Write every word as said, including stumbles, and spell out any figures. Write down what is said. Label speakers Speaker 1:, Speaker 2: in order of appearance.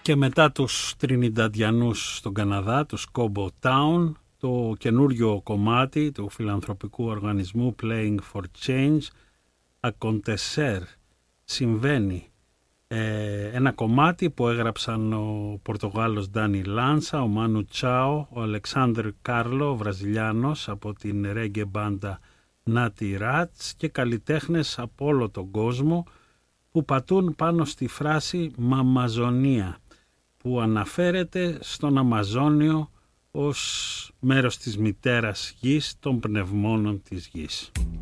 Speaker 1: Και μετά τους Τρινινταντιανούς στον Καναδά, τους Cobo Town, το καινούριο κομμάτι του φιλανθρωπικού οργανισμού Playing for Change, Acontecer, συμβαίνει. Ε, ένα κομμάτι που έγραψαν ο Πορτογάλος Ντάνι Λάνσα, ο Μάνου Τσάο, ο Αλεξάνδρ Κάρλο, ο Βραζιλιάνος από την reggae μπάντα Natty Rats και καλλιτέχνες από όλο τον κόσμο που πατούν πάνω στη φράση «Μαμαζονία», που αναφέρεται στον Αμαζόνιο ως μέρος της μητέρας γης των πνευμόνων της γης.